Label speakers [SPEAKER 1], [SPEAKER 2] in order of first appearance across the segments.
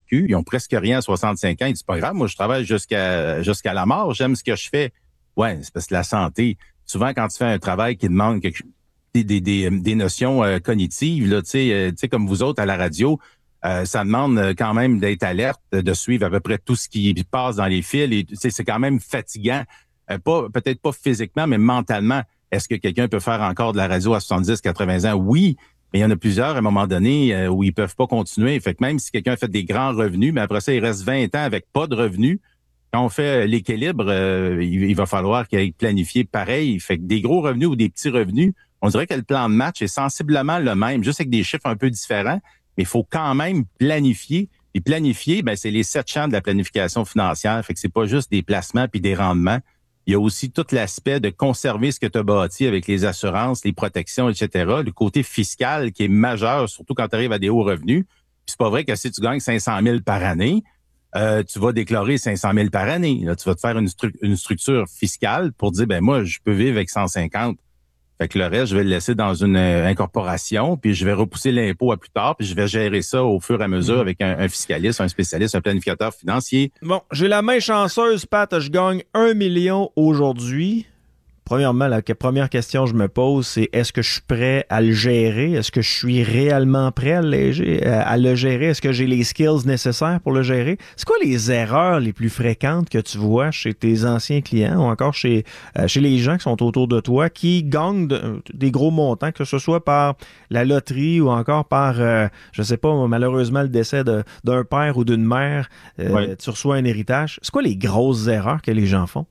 [SPEAKER 1] RAMQ, ils ont presque rien à 65 ans. Ils disent, pas grave, moi, je travaille jusqu'à la mort, j'aime ce que je fais. Ouais, c'est parce que la santé, souvent, quand tu fais un travail qui demande des notions cognitives, là, tu sais, comme vous autres à la radio, ça demande quand même d'être alerte, de suivre à peu près tout ce qui passe dans les fils. Et, tu sais, c'est quand même fatigant, peut-être pas physiquement, mais mentalement. Est-ce que quelqu'un peut faire encore de la radio à 70, 80 ans? Oui, mais il y en a plusieurs à un moment donné où ils peuvent pas continuer. Fait que même si quelqu'un a fait des grands revenus, mais après ça, il reste 20 ans avec pas de revenus, quand on fait l'équilibre, il va falloir qu'il ait planifié pareil. Fait que des gros revenus ou des petits revenus, on dirait que le plan de match est sensiblement le même, juste avec des chiffres un peu différents, mais il faut quand même planifier. Et planifier, ben, c'est les 7 champs de la planification financière. Fait que c'est pas juste des placements puis des rendements. Il y a aussi tout l'aspect de conserver ce que tu as bâti avec les assurances, les protections, etc. Le côté fiscal qui est majeur, surtout quand tu arrives à des hauts revenus. Puis c'est pas vrai que si tu gagnes 500 000 par année, tu vas déclarer 500 000 par année. Là, tu vas te faire une structure fiscale pour dire, ben moi, je peux vivre avec 150. Fait que le reste, je vais le laisser dans une incorporation, puis je vais repousser l'impôt à plus tard, puis je vais gérer ça au fur et à mesure avec un fiscaliste, un spécialiste, un planificateur financier.
[SPEAKER 2] Bon, j'ai la main chanceuse, Pat. Je gagne 1 million aujourd'hui. Premièrement, la première question que je me pose, c'est est-ce que je suis prêt à le gérer? Est-ce que je suis réellement prêt à le gérer? Est-ce que j'ai les skills nécessaires pour le gérer? C'est quoi les erreurs les plus fréquentes que tu vois chez tes anciens clients ou encore chez les gens qui sont autour de toi qui gagnent des gros montants, que ce soit par la loterie ou encore par, je sais pas, malheureusement, le décès d'un père ou d'une mère,
[SPEAKER 1] Oui.
[SPEAKER 2] tu reçois un héritage. C'est quoi les grosses erreurs que les gens font?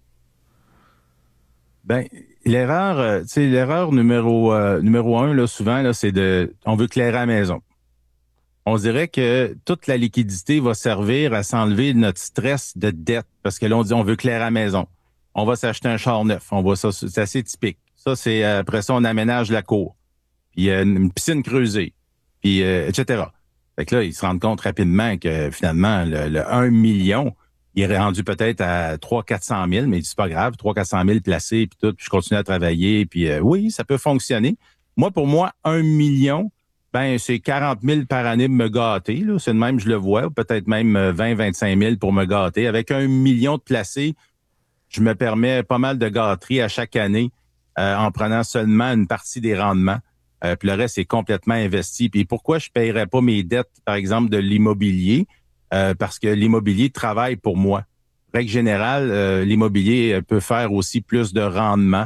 [SPEAKER 1] Ben, l'erreur numéro un, là, souvent, là, on veut clairer à la maison. On dirait que toute la liquidité va servir à s'enlever notre stress de dette. Parce que là, on dit, on veut clairer à la maison. On va s'acheter un char neuf. On voit ça, c'est assez typique. Ça, c'est, après ça, on aménage la cour. Puis, une piscine creusée. Puis, etc. Fait que là, ils se rendent compte rapidement que, finalement, le 1 million, il est rendu peut-être à 300 000 400 000, mais c'est pas grave, 300 400 000 placés, puis tout, puis je continue à travailler, puis oui, ça peut fonctionner. Pour moi, 1 million, ben c'est 40 000 par année de me gâter, là. C'est de même, je le vois, ou peut-être même 20 25 000 pour me gâter. Avec 1 million de placés, je me permets pas mal de gâteries à chaque année en prenant seulement une partie des rendements. Puis le reste est complètement investi. Puis pourquoi je paierais pas mes dettes, par exemple, de l'immobilier? Parce que l'immobilier travaille pour moi. Règle générale, l'immobilier peut faire aussi plus de rendement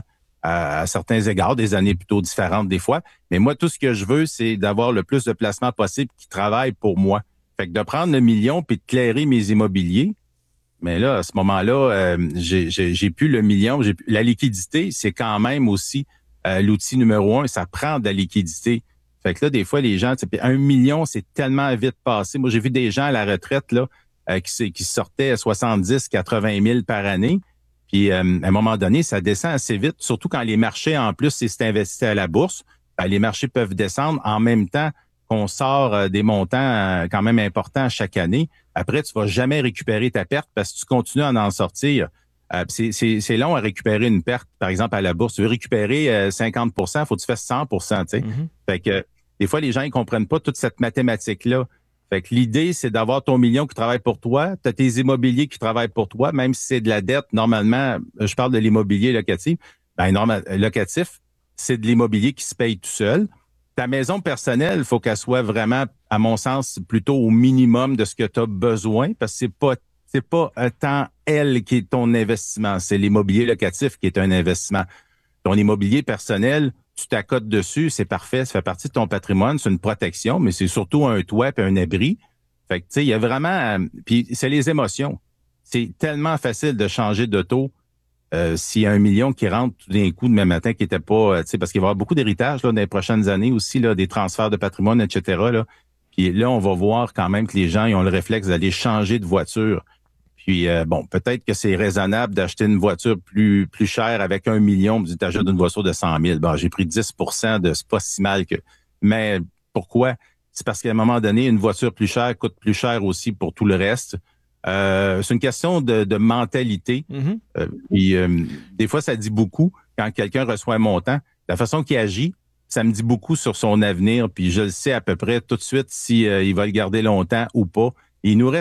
[SPEAKER 1] à certains égards, des années plutôt différentes des fois. Mais moi, tout ce que je veux, c'est d'avoir le plus de placements possible qui travaillent pour moi. Fait que de prendre le million puis de clairer mes immobiliers, mais là, à ce moment-là, j'ai plus le million. La liquidité, c'est quand même aussi l'outil numéro un. Ça prend de la liquidité. Fait que là, des fois, les gens, 1 million, c'est tellement vite passé. Moi, j'ai vu des gens à la retraite là qui sortaient à 70, 80 000 par année. Puis, à un moment donné, ça descend assez vite, surtout quand les marchés, en plus, si c'est investi à la bourse, ben, les marchés peuvent descendre en même temps qu'on sort des montants quand même importants chaque année. Après, tu vas jamais récupérer ta perte parce que tu continues à en sortir. C'est long à récupérer une perte, par exemple, à la bourse. Tu veux récupérer 50 faut que tu fasses 100 tu sais.
[SPEAKER 2] Mm-hmm.
[SPEAKER 1] Fait que des fois, les gens ils comprennent pas toute cette mathématique-là. Fait que l'idée, c'est d'avoir ton million qui travaille pour toi. Tu as tes immobiliers qui travaillent pour toi, même si c'est de la dette. Normalement, je parle de l'immobilier locatif. Locatif, c'est de l'immobilier qui se paye tout seul. Ta maison personnelle, il faut qu'elle soit vraiment, à mon sens, plutôt au minimum de ce que tu as besoin, parce que c'est pas tant elle qui est ton investissement, c'est l'immobilier locatif qui est un investissement. Ton immobilier personnel, tu t'accotes dessus, c'est parfait, ça fait partie de ton patrimoine, c'est une protection, mais c'est surtout un toit et un abri. Fait que, tu sais, il y a vraiment... puis c'est les émotions. C'est tellement facile de changer d'auto s'il y a 1 million qui rentre tout d'un coup demain matin qui était pas... tu sais, parce qu'il va y avoir beaucoup d'héritage là, dans les prochaines années aussi, là, des transferts de patrimoine, etc. Là. Puis là, on va voir quand même que les gens ils ont le réflexe d'aller changer de voiture. Puis, peut-être que c'est raisonnable d'acheter une voiture plus chère avec 1 million, puis tu achètes une voiture de 100 000. Bon, j'ai pris 10 de c'est pas si mal que... Mais pourquoi? C'est parce qu'à un moment donné, une voiture plus chère coûte plus cher aussi pour tout le reste. C'est une question de mentalité.
[SPEAKER 2] Mm-hmm.
[SPEAKER 1] Puis, des fois, ça dit beaucoup quand quelqu'un reçoit un montant. La façon qu'il agit, ça me dit beaucoup sur son avenir. Puis, je le sais à peu près tout de suite si il va le garder longtemps ou pas. Il nous reste